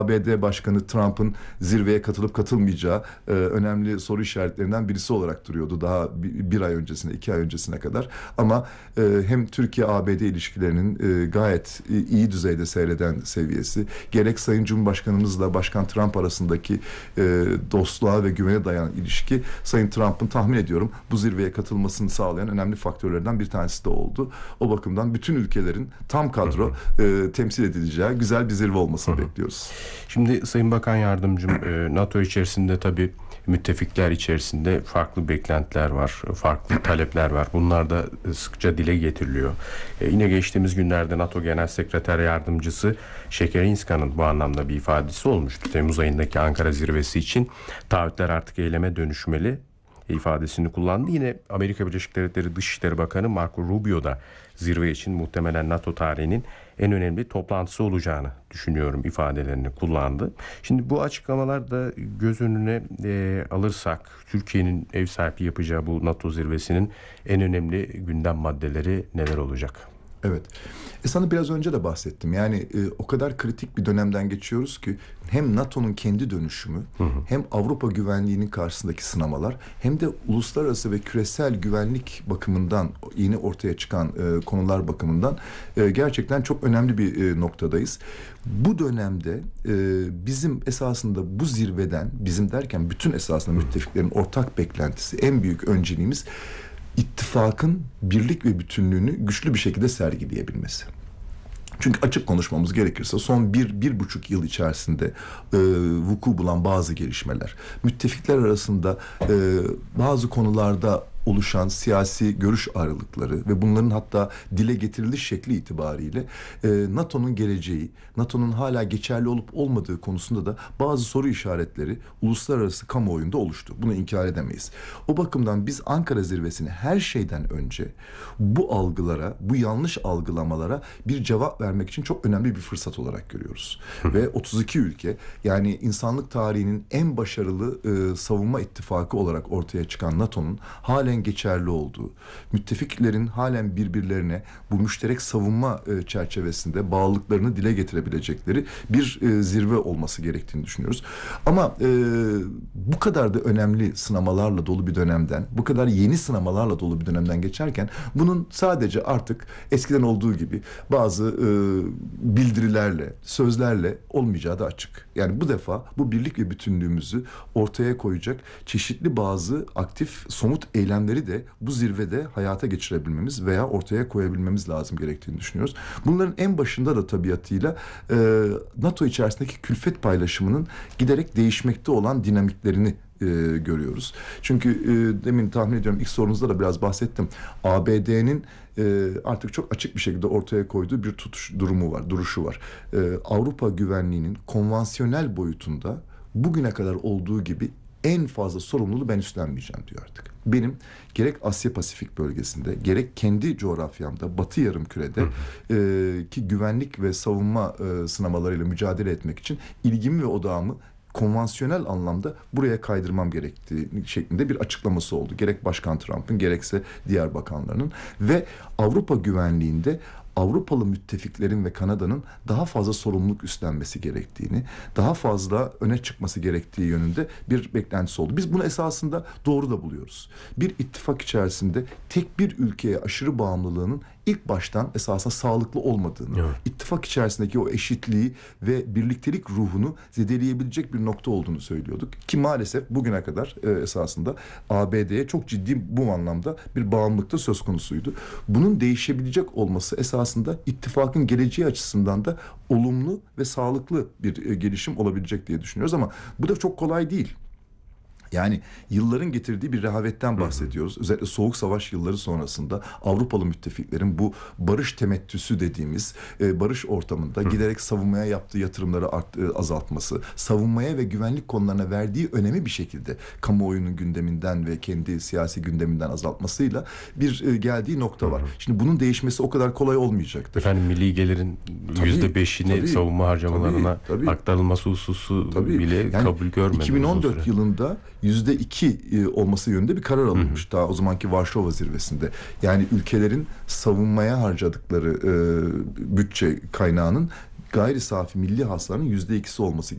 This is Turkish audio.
ABD Başkanı Trump'ın zirveye katılıp katılmayacağı önemli soru işaretlerinden birisi olarak duruyordu daha bir ay öncesine, 2 ay öncesine kadar. Ama hem Türkiye-ABD ilişkilerinin gayet iyi düzeyde seyreden seviyesi, gerek Sayın Cumhurbaşkanımızla Başkan Trump arasındaki dostluğa ve güvene dayanan ilişki, Sayın Trump'ın tahmin ediyorum bu zirveye katılmasını sağlayan önemli faktörlerden bir tanesi de oldu. O bakımdan bütün ülkelerin tam kadro temsil edileceği güzel bir zirve olmasını bekliyoruz. Şimdi Sayın Bakan Yardımcım, NATO içerisinde tabii müttefikler içerisinde farklı beklentiler var, farklı talepler var. Bunlar da sıkça dile getiriliyor. Yine geçtiğimiz günlerde NATO Genel Sekreter Yardımcısı Şekerinska'nın bu anlamda bir ifadesi olmuştu. Temmuz ayındaki Ankara zirvesi için taahhütler artık eyleme dönüşmeli ifadesini kullandı. Yine Amerika Birleşik Devletleri Dışişleri Bakanı Marco Rubio da zirve için muhtemelen NATO tarihinin en önemli toplantısı olacağını düşünüyorum ifadelerini kullandı. Şimdi bu açıklamalar da göz önüne alırsak Türkiye'nin ev sahipliği yapacağı bu NATO zirvesinin en önemli gündem maddeleri neler olacak? Evet. Sana biraz önce de bahsettim. Yani o kadar kritik bir dönemden geçiyoruz ki hem NATO'nun kendi dönüşümü, hem Avrupa güvenliğinin karşısındaki sınamalar, hem de uluslararası ve küresel güvenlik bakımından yeni ortaya çıkan konular bakımından gerçekten çok önemli bir noktadayız. Bu dönemde bizim esasında bu zirveden, bizim derken bütün esasında müttefiklerin ortak beklentisi, en büyük önceliğimiz ittifakın birlik ve bütünlüğünü güçlü bir şekilde sergileyebilmesi. Çünkü açık konuşmamız gerekirse son bir buçuk yıl içerisinde vuku bulan bazı gelişmeler, müttefikler arasında bazı konularda oluşan siyasi görüş ayrılıkları ve bunların hatta dile getiriliş şekli itibariyle NATO'nun geleceği, NATO'nun hala geçerli olup olmadığı konusunda da bazı soru işaretleri uluslararası kamuoyunda oluştu. Bunu inkar edemeyiz. O bakımdan biz Ankara zirvesini her şeyden önce bu algılara, bu yanlış algılamalara bir cevap vermek için çok önemli bir fırsat olarak görüyoruz. Ve 32 ülke, yani insanlık tarihinin en başarılı savunma ittifakı olarak ortaya çıkan NATO'nun halen geçerli olduğu, müttefiklerin halen birbirlerine bu müşterek savunma çerçevesinde bağlılıklarını dile getirebilecekleri bir zirve olması gerektiğini düşünüyoruz. Ama bu kadar da önemli sınamalarla dolu bir dönemden, bu kadar yeni sınamalarla dolu bir dönemden geçerken bunun sadece artık eskiden olduğu gibi bazı bildirilerle, sözlerle olmayacağı da açık. Yani bu defa bu birlik ve bütünlüğümüzü ortaya koyacak çeşitli bazı aktif, somut eylemleri de bu zirvede hayata geçirebilmemiz veya ortaya koyabilmemiz lazım gerektiğini düşünüyoruz. Bunların en başında da tabiatıyla NATO içerisindeki külfet paylaşımının giderek değişmekte olan dinamiklerini görüyoruz. Çünkü demin tahmin ediyorum ilk sorunuzda da biraz bahsettim. ABD'nin artık çok açık bir şekilde ortaya koyduğu bir duruşu var. Avrupa güvenliğinin konvansiyonel boyutunda bugüne kadar olduğu gibi en fazla sorumluluğu ben üstlenmeyeceğim diyor artık. Benim gerek Asya Pasifik bölgesinde, gerek kendi coğrafyamda, Batı Yarımküre'de ki güvenlik ve savunma sınamalarıyla mücadele etmek için ilgimi ve odağımı konvansiyonel anlamda buraya kaydırmam gerektiği şeklinde bir açıklaması oldu. Gerek Başkan Trump'ın gerekse diğer bakanlarının ve Avrupa güvenliğinde Avrupalı müttefiklerin ve Kanada'nın daha fazla sorumluluk üstlenmesi gerektiğini, daha fazla öne çıkması gerektiği yönünde bir beklentisi oldu. Biz bunu esasında doğru da buluyoruz. Bir ittifak içerisinde tek bir ülkeye aşırı bağımlılığının ilk baştan esasında sağlıklı olmadığını, ittifak içerisindeki o eşitliği ve birliktelik ruhunu zedeleyebilecek bir nokta olduğunu söylüyorduk. Ki maalesef bugüne kadar esasında ABD'ye çok ciddi bu anlamda bir bağımlılık da söz konusuydu. Bunun değişebilecek olması esasında ittifakın geleceği açısından da olumlu ve sağlıklı bir gelişim olabilecek diye düşünüyoruz ama bu da çok kolay değil. Yani yılların getirdiği bir rehavetten bahsediyoruz. Özellikle Soğuk Savaş yılları sonrasında Avrupalı müttefiklerin bu barış temettüsü dediğimiz barış ortamında giderek savunmaya yaptığı yatırımları azaltması, savunmaya ve güvenlik konularına verdiği önemi bir şekilde kamuoyunun gündeminden ve kendi siyasi gündeminden azaltmasıyla bir geldiği nokta var. Şimdi bunun değişmesi o kadar kolay olmayacaktır. Efendim milli gelirin %5'ini savunma harcamalarına aktarılması hususu bile yani kabul görmedi. 2014 yılında %2 olması yönünde bir karar alınmış. Daha o zamanki Varşova zirvesinde. Yani ülkelerin savunmaya harcadıkları bütçe kaynağının gayri safi milli hasılanın %2'si olması